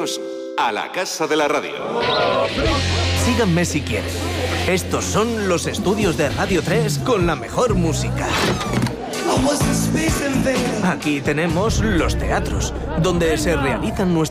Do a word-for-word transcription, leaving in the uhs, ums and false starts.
Bienvenidos a la Casa de la Radio. Síganme si quieren. Estos son los estudios de Radio tres con la mejor música. Aquí tenemos los teatros, donde se realizan nuestras